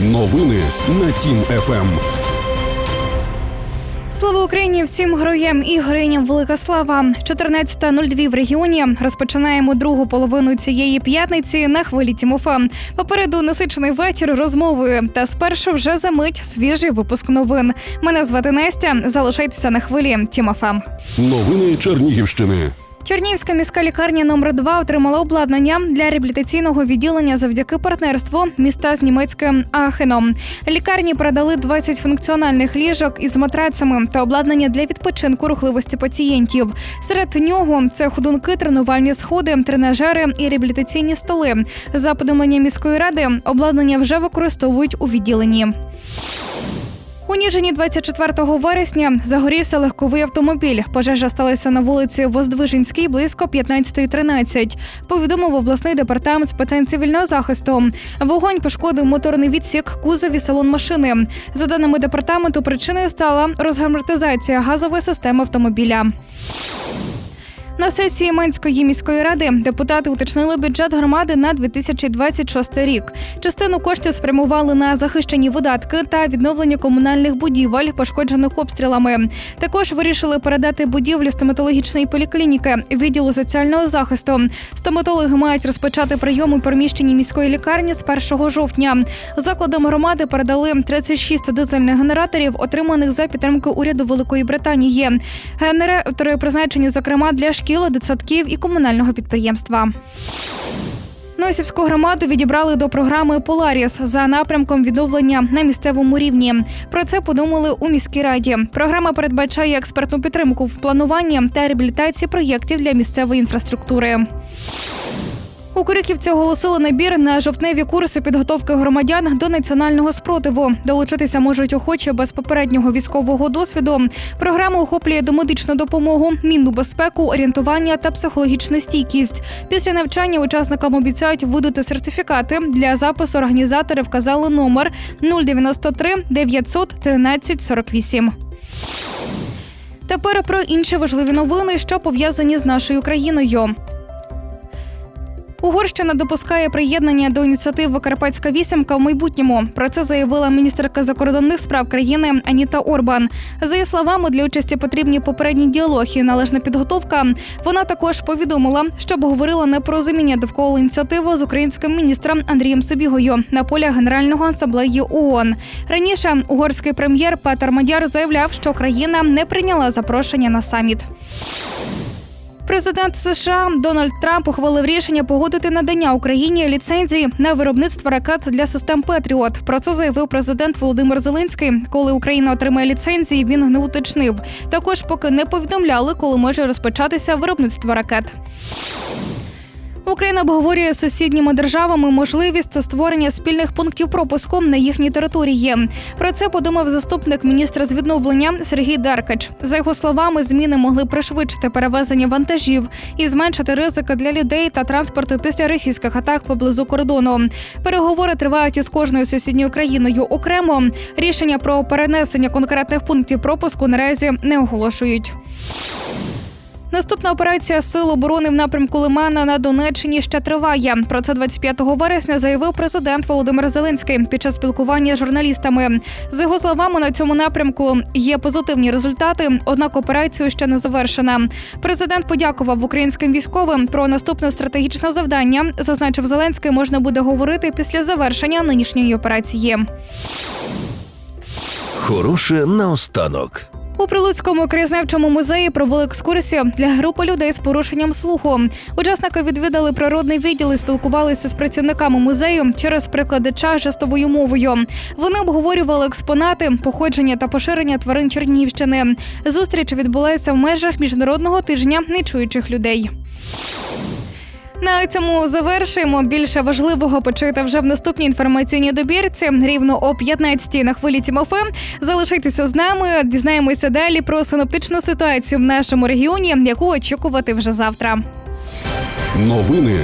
Новини на Тім ФМ. Слава Україні! Всім героям і героїням велика слава! 14:02 в регіоні. Розпочинаємо другу половину цієї п'ятниці на хвилі Тім ФМ. Попереду насичений вечір розмовою. Та спершу вже за мить свіжий випуск новин. Мене звати Настя. Залишайтеся на хвилі Тім ФМ. Новини Чернігівщини. Чернігівська міська лікарня номер 2 отримала обладнання для реабілітаційного відділення завдяки партнерству міста з німецьким Аахеном. Лікарні передали 20 функціональних ліжок із матрацами та обладнання для відпочинку рухливості пацієнтів. Серед нього це ходунки, тренувальні сходи, тренажери і реабілітаційні столи. За повідомленням міської ради, обладнання вже використовують у відділенні. У Ніжині 24 вересня загорівся легковий автомобіль. Пожежа сталася на вулиці Воздвиженській близько 15:13. Повідомив обласний департамент з питань цивільного захисту. Вогонь пошкодив моторний відсік, кузов і салон машини. За даними департаменту, причиною стала розгерметизація газової системи автомобіля. На сесії Менської міської ради депутати уточнили бюджет громади на 2026 рік. Частину коштів спрямували на захищені видатки та відновлення комунальних будівель, пошкоджених обстрілами. Також вирішили передати будівлю стоматологічної поліклініки, відділу соціального захисту. Стоматологи мають розпочати прийом у приміщенні міської лікарні з 1 жовтня. Закладам громади передали 36 дизельних генераторів, отриманих за підтримки уряду Великої Британії. Генератори призначені, зокрема, для шкіл, дитсадків і комунального підприємства. Носівську громаду відібрали до програми «Поларіс» за напрямком відновлення на місцевому рівні. Про це подумали у міській раді. Програма передбачає експертну підтримку в плануванні та реабілітації проєктів для місцевої інфраструктури. У Корюківці оголосили набір на жовтневі курси підготовки громадян до національного спротиву. Долучитися можуть охочі без попереднього військового досвіду. Програма охоплює домедичну допомогу, мінну безпеку, орієнтування та психологічну стійкість. Після навчання учасникам обіцяють видати сертифікати. Для запису організатори вказали номер 093 900 13 48. Тепер про інші важливі новини, що пов'язані з нашою країною. Угорщина допускає приєднання до ініціативи «Карпатська вісімка» в майбутньому. Про це заявила міністерка закордонних справ країни Аніта Орбан. За її словами, для участі потрібні попередні діалоги і належна підготовка. Вона також повідомила, що обговорила непорозуміння довкола ініціативи з українським міністром Андрієм Сибігою на полях Генерального асамблеї ООН. Раніше угорський прем'єр Петер Мадяр заявляв, що країна не прийняла запрошення на саміт. Президент США Дональд Трамп ухвалив рішення погодити надання Україні ліцензії на виробництво ракет для систем «Петріот». Про це заявив президент Володимир Зеленський. Коли Україна отримає ліцензії, він не уточнив. Також поки не повідомляли, коли може розпочатися виробництво ракет. Україна обговорює з сусідніми державами можливість створення спільних пунктів пропуску на їхній території. Про це подумав заступник міністра з відновлення Сергій Деркач. За його словами, зміни могли пришвидшити перевезення вантажів і зменшити ризики для людей та транспорту після російських атак поблизу кордону. Переговори тривають із кожною сусідньою країною окремо. Рішення про перенесення конкретних пунктів пропуску наразі не оголошують. Наступна операція Сил оборони в напрямку Лимана на Донеччині ще триває. Про це 25 вересня заявив президент Володимир Зеленський під час спілкування з журналістами. За його словами, на цьому напрямку є позитивні результати, однак операція ще не завершена. Президент подякував українським військовим. Про наступне стратегічне завдання, зазначив Зеленський, можна буде говорити після завершення нинішньої операції. Хороше наостанок. У Прилуцькому краєзнавчому музеї провели екскурсію для групи людей з порушенням слуху. Учасники відвідали природний відділ і спілкувалися з працівниками музею через прикладача жестовою мовою. Вони обговорювали експонати, походження та поширення тварин Чернігівщини. Зустріч відбулася в межах Міжнародного тижня нечуючих людей. На цьому завершуємо. Більше важливого почуєте вже в наступній інформаційній добірці. Рівно о 15-й на хвилі Тім ФМ. Залишайтеся з нами, дізнаємося далі про синоптичну ситуацію в нашому регіоні, яку очікувати вже завтра. Новини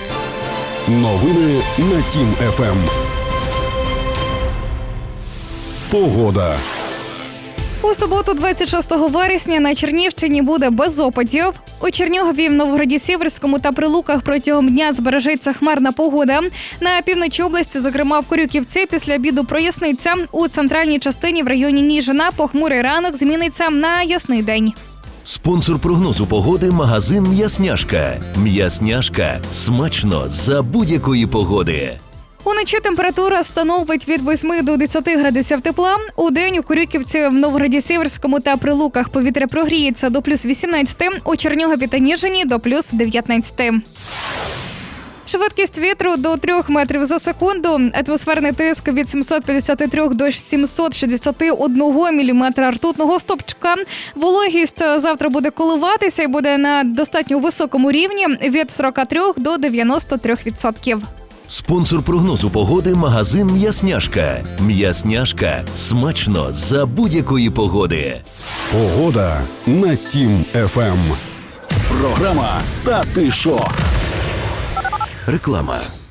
на Тім ФМ. Погода. У суботу, 26 вересня, на Чернігівщині буде без опадів. У Чернігові, в Новгороді-Сіверському та Прилуках протягом дня збережеться хмарна погода. На півночі області, зокрема в Корюківці, після обіду проясниться. У центральній частині в районі Ніжина похмурий ранок зміниться на ясний день. Спонсор прогнозу погоди – магазин «М'ясняшка». «М'ясняшка» – смачно за будь-якої погоди. Уночі температура становить від 8 до 10 градусів тепла. У день у Корюківці, в Новгороді-Сіверському та Прилуках повітря прогріється до плюс 18, у Чернігові та Ніжині до плюс 19. Швидкість вітру до 3 метрів за секунду, атмосферний тиск від 753 до 761 міліметра ртутного стовпчика. Вологість завтра буде коливатися і буде на достатньо високому рівні від 43 до 93%. Спонсор прогнозу погоди – магазин «М'ясняшка». «М'ясняшка» – смачно за будь-якої погоди. Погода на Тім ФМ. Програма «Та ти шо?». Реклама.